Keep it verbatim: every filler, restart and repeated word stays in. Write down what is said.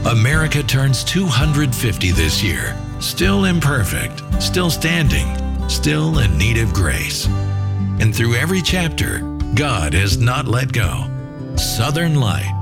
America turns two hundred fifty this year. Still imperfect, still standing, still in need of grace. And through every chapter, God has not let go. Southern Light,